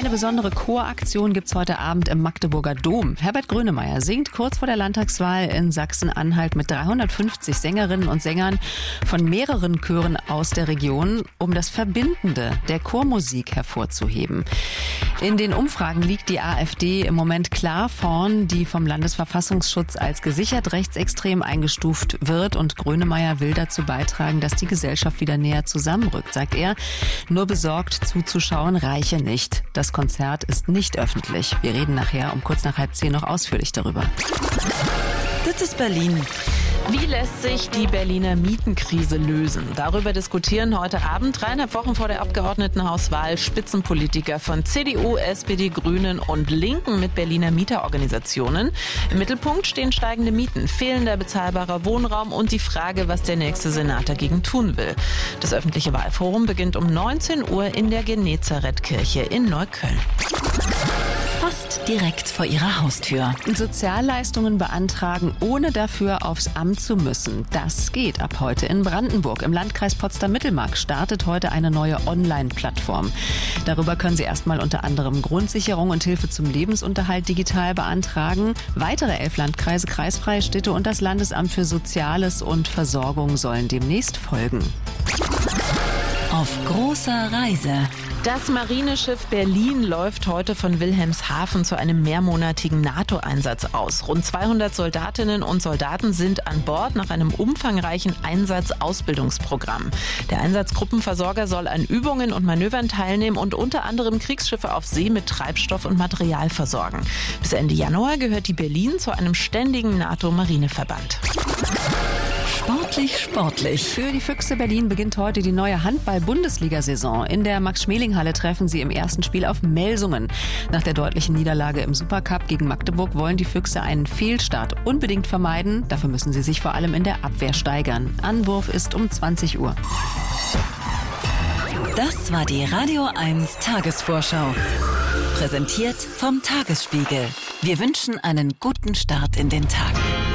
Eine besondere Choraktion gibt's heute Abend im Magdeburger Dom. Herbert Grönemeyer singt kurz vor der Landtagswahl in Sachsen-Anhalt mit 350 Sängerinnen und Sängern von mehreren Chören aus der Region, um das Verbindende der Chormusik hervorzuheben. In den Umfragen liegt die AfD im Moment klar vorn, die vom Landesverfassungsschutz als gesichert rechtsextrem eingestuft wird. Und Grönemeyer will dazu beitragen, dass die Gesellschaft wieder näher zusammenrückt, sagt er. Nur besorgt zuzuschauen reiche nicht. Das Konzert ist nicht öffentlich. Wir reden nachher um kurz nach 9:30 noch ausführlich darüber. Das ist Berlin. Wie lässt sich die Berliner Mietenkrise lösen? Darüber diskutieren heute Abend, 3,5 Wochen vor der Abgeordnetenhauswahl, Spitzenpolitiker von CDU, SPD, Grünen und Linken mit Berliner Mieterorganisationen. Im Mittelpunkt stehen steigende Mieten, fehlender bezahlbarer Wohnraum und die Frage, was der nächste Senat dagegen tun will. Das öffentliche Wahlforum beginnt um 19 Uhr in der Genezarethkirche in Neukölln. Fast direkt vor ihrer Haustür. Sozialleistungen beantragen, ohne dafür aufs Amt zu müssen. Das geht ab heute in Brandenburg. Im Landkreis Potsdam-Mittelmark startet heute eine neue Online-Plattform. Darüber können Sie erstmal unter anderem Grundsicherung und Hilfe zum Lebensunterhalt digital beantragen. Weitere 11 Landkreise, kreisfreie Städte und das Landesamt für Soziales und Versorgung sollen demnächst folgen. Auf großer Reise. Das Marineschiff Berlin läuft heute von Wilhelmshaven zu einem mehrmonatigen NATO-Einsatz aus. Rund 200 Soldatinnen und Soldaten sind an Bord nach einem umfangreichen Einsatzausbildungsprogramm. Der Einsatzgruppenversorger soll an Übungen und Manövern teilnehmen und unter anderem Kriegsschiffe auf See mit Treibstoff und Material versorgen. Bis Ende Januar gehört die Berlin zu einem ständigen NATO-Marineverband. Sportlich. Für die Füchse Berlin beginnt heute die neue Handball-Bundesliga-Saison. In der Max-Schmeling-Halle treffen sie im ersten Spiel auf Melsungen. Nach der deutlichen Niederlage im Supercup gegen Magdeburg wollen die Füchse einen Fehlstart unbedingt vermeiden. Dafür müssen sie sich vor allem in der Abwehr steigern. Anwurf ist um 20 Uhr. Das war die Radio 1 Tagesvorschau. Präsentiert vom Tagesspiegel. Wir wünschen einen guten Start in den Tag.